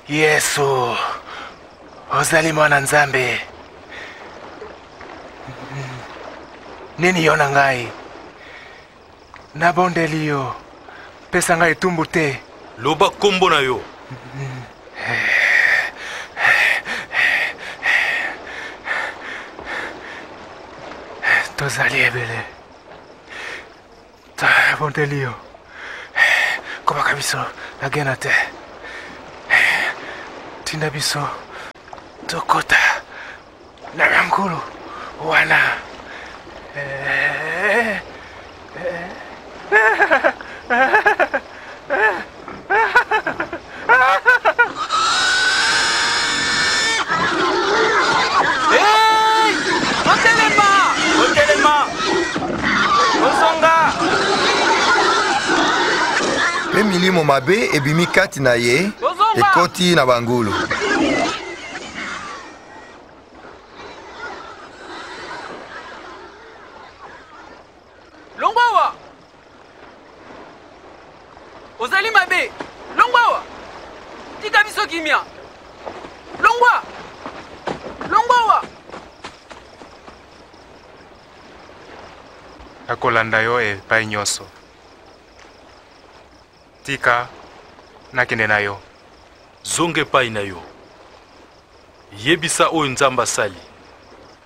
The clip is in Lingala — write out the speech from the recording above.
Yesu, ozali mwana Nzambe. Nini yona ngai? Nabondeli yo, pesa ngai etumbu te. Loba kombo na yo. Tozali ebele. Nabondeli yo. Komaka biso, nagena te. Tinda biso, tokota. Nagangulu, wana. Pe milimo mabe ebimi kati na ye ekoti na bangulu. Longwawa! Ozali mabe! Longwawa! Tika biso kimia! Longwa! Longwawa! Nakolanda yo epai nyonso. Tika nakende na yo. Zonge pai na yo. Yebisa oyo Nzambe asali.